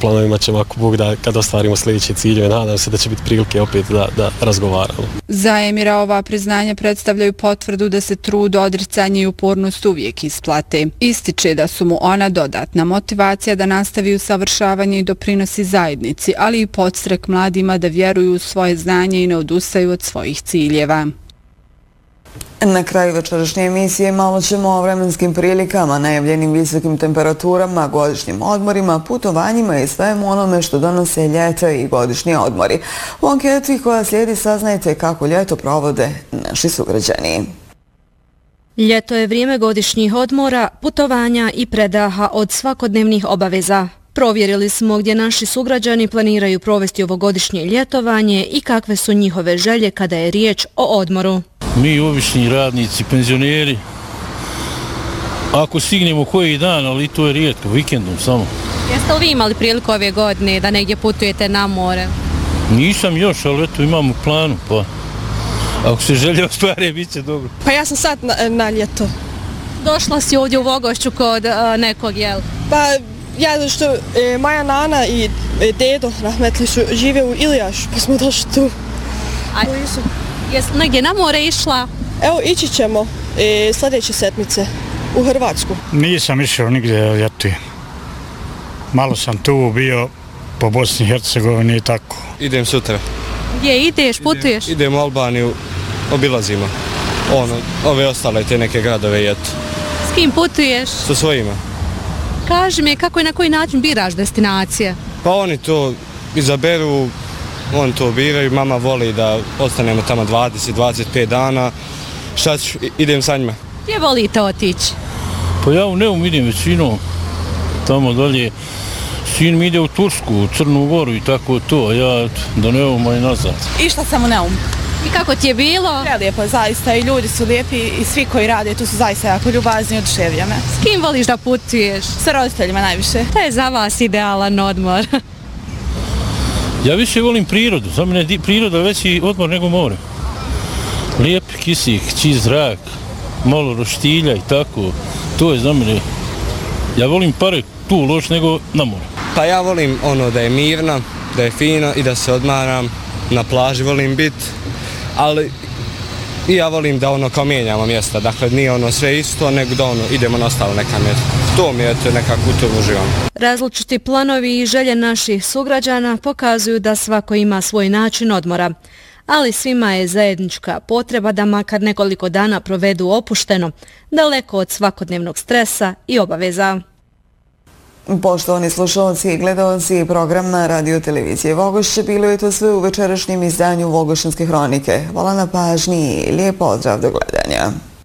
planovima ćemo, ako Bog da, kad ostvarimo sljedeće ciljeve, nadam se da će biti prilike opet da razgovaramo. Za Emira ova priznanja predstavljaju potvrdu da se trud, odricanje i upornost uvijek isplate. Ističe da su mu ona dodatna motivacija da nastavi usavršavanje i doprinosi zajednici, ali i podstrek mladima da vjeruju u svoje znanje i ne odustaju od svojih ciljeva. Na kraju večerašnje emisije malo ćemo o vremenskim prilikama, najavljenim visokim temperaturama, godišnjim odmorima, putovanjima i svemu onome što donose ljeta i godišnji odmori. U anketi koja slijedi saznajte kako ljeto provode naši sugrađani. Ljeto je vrijeme godišnjih odmora, putovanja i predaha od svakodnevnih obaveza. Provjerili smo gdje naši sugrađani planiraju provesti ovogodišnje ljetovanje i kakve su njihove želje kada je riječ o odmoru. Mi obični radnici, penzioneri, ako stignemo koji dan, ali to je rijetko, vikendom samo. Jeste li vi imali priliku ove godine da negdje putujete na more? Nisam još, ali eto imam u planu, pa ako se želje ostvari, bit će dobro. Pa ja sam sad na ljeto. Došla si ovdje u Vogošću kod nekog, jel? Pa ja što moja nana i dedo rahmetli su žive u Ilijašu, pa smo došli tu. Jesi negdje na more išla? Evo, ići ćemo sljedeće sedmice u Hrvatsku. Nisam išao nigdje ljeti. Malo sam tu bio po Bosni i Hercegovini i tako. Idem sutra. Gdje ideš, putuješ? Idem u Albaniju, obilazimo. Ove ostale te neke gradove i eto. S kim putuješ? Sa svojima. Kaži mi kako i na koji način biraš destinacije? Pa oni to izaberu, oni to biraju, mama voli da ostanemo tamo 20-25 dana. Šta ću, idem sa njima. Gdje volite otići? Pa ja u Neum idem većinom, tamo dalje. Sin mi ide u Tursku, u Crnu Goru i tako to, a ja do Neuma i nazad. Išla sam u Neum. I kako ti je bilo? Lijepo, zaista, i ljudi su lijepi i svi koji rade tu su zaista jako ljubazni i oduševljene. S kim voliš da putuješ? Sa roditeljima najviše. To je za vas idealan odmor. Ja više volim prirodu, za mene je priroda veći odmor nego more. Lijep kisik, čist zrak, malo roštilja i tako, to je za mene. Ja volim pare tu loš nego na more. Pa ja volim ono da je mirno, da je fino i da se odmaram, na plaži volim biti, ali i ja volim da ono kao mijenjamo mjesta, dakle nije ono sve isto, nego da ono idemo na ostalo neka mjesta. To mi je nekako u tom uživam. Različiti planovi i želje naših sugrađana pokazuju da svako ima svoj način odmora, ali svima je zajednička potreba da makar nekoliko dana provedu opušteno, daleko od svakodnevnog stresa i obaveza. Poštovani slušalci i gledalci programa Radio Televizije Vogošće, bilo je to sve u večerašnjem izdanju Vogošćanske hronike. Hvala na pažnji i lijep pozdrav do gledanja.